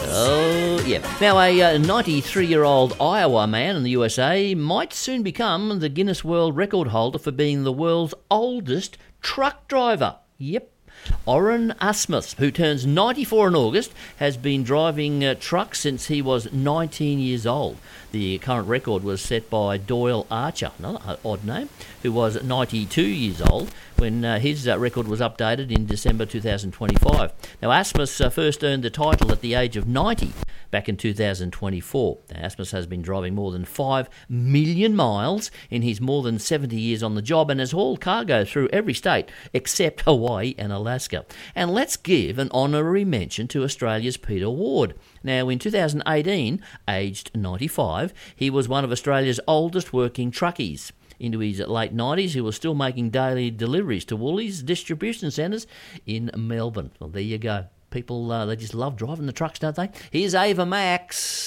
Oh, yeah. Now, a 93-year-old Iowa man in the USA might soon become the Guinness World Record holder for being the world's oldest truck driver. Yep. Oren Asmus, who turns 94 in August, has been driving trucks since he was 19 years old. The current record was set by Doyle Archer, another odd name, who was 92 years old when his record was updated in December 2025. Now, Asmus first earned the title at the age of 90 back in 2024. Now, Asmus has been driving more than 5 million miles in his more than 70 years on the job and has hauled cargo through every state except Hawaii and Alaska. And let's give an honorary mention to Australia's Peter Ward. Now, in 2018, aged 95, he was one of Australia's oldest working truckies. Into his late 90s, he was still making daily deliveries to Woolies distribution centres in Melbourne. Well, there you go. People, they just love driving the trucks, don't they? Here's Ava Max.